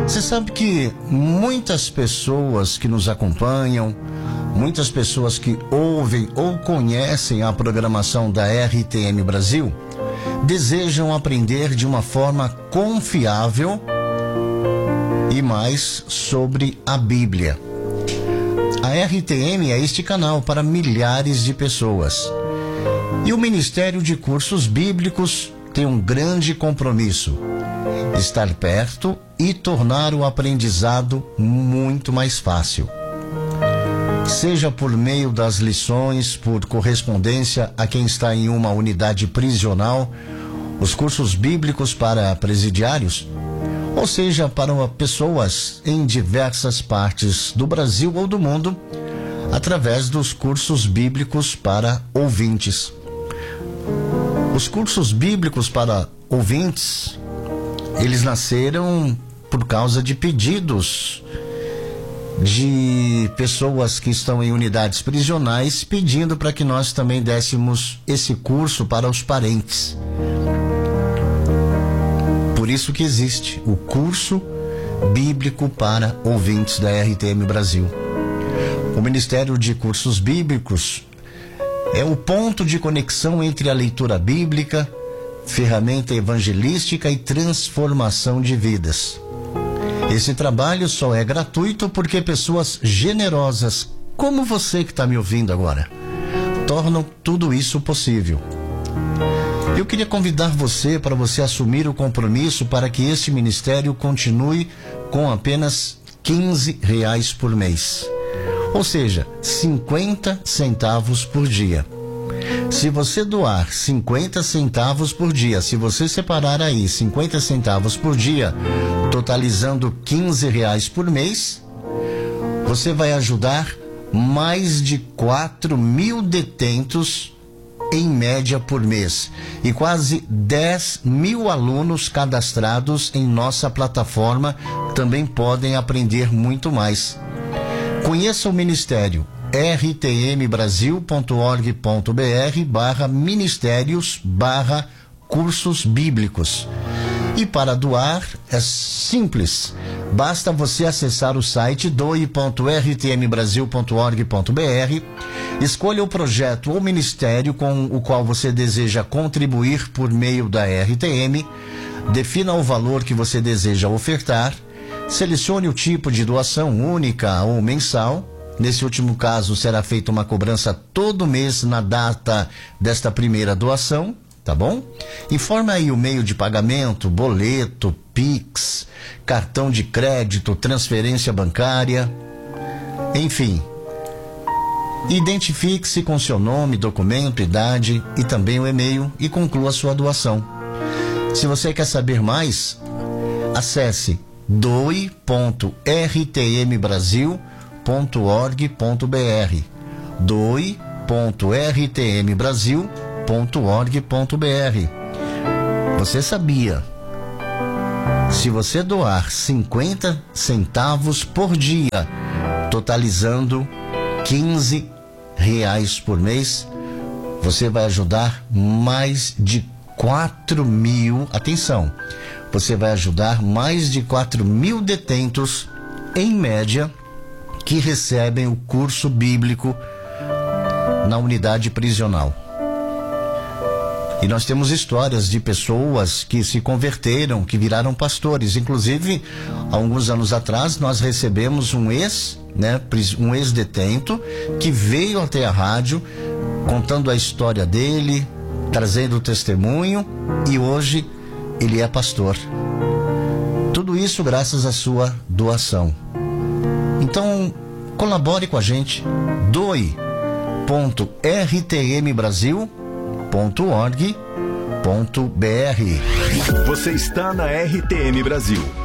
Você sabe que muitas pessoas que nos acompanham, muitas pessoas que ouvem ou conhecem a programação da RTM Brasil, desejam aprender de uma forma confiável e mais sobre a Bíblia. A RTM é este canal para milhares de pessoas. E o Ministério de Cursos Bíblicos tem um grande compromisso: estar perto e tornar o aprendizado muito mais fácil. Seja por meio das lições, por correspondência a quem está em uma unidade prisional, os cursos bíblicos para presidiários, ou seja, para pessoas em diversas partes do Brasil ou do mundo, através dos cursos bíblicos para ouvintes. Os cursos bíblicos para ouvintes, eles nasceram por causa de pedidos de pessoas que estão em unidades prisionais, pedindo para que nós também dessemos esse curso para os parentes. Por isso que existe o curso bíblico para ouvintes da RTM Brasil. O Ministério de Cursos Bíblicos é o ponto de conexão entre a leitura bíblica, ferramenta evangelística e transformação de vidas. Esse trabalho só é gratuito porque pessoas generosas, como você que está me ouvindo agora, tornam tudo isso possível. Eu queria convidar você para você assumir o compromisso para que este ministério continue com apenas R$15 por mês. Ou seja, 50 centavos por dia. Se você doar 50 centavos por dia, se você separar aí 50 centavos por dia, totalizando R$15 por mês, você vai ajudar mais de 4.000 detentos em média por mês e quase 10.000 alunos cadastrados em nossa plataforma também podem aprender muito mais. Conheça o Ministério rtm.org.br/ministérios/cursos bíblicos. E para doar é simples, basta você acessar o site doe.rtmbrasil.org.br, escolha o projeto ou ministério com o qual você deseja contribuir por meio da RTM, defina o valor que você deseja ofertar, selecione o tipo de doação única ou mensal. Nesse último caso, será feita uma cobrança todo mês na data desta primeira doação, tá bom? Informa aí o meio de pagamento, boleto, Pix, cartão de crédito, transferência bancária, enfim. Identifique-se com seu nome, documento, idade e também o e-mail e conclua sua doação. Se você quer saber mais, acesse doe.rtmbrasil.org.br doe.rtmbrasil.org.br. Você sabia? Se você doar 50 centavos por dia, totalizando R$15 por mês, você vai ajudar mais de 4.000, atenção, você vai ajudar mais de 4.000 detentos, em média, que recebem o curso bíblico na unidade prisional. E nós temos histórias de pessoas que se converteram, que pastores. Inclusive, há alguns anos atrás, nós recebemos um ex-detento que veio até a rádio contando a história dele, trazendo o testemunho, e hoje ele é pastor. Tudo isso graças à sua doação. Então, colabore com a gente. doe.rtmbrasil.org.br. Você está na RTM Brasil.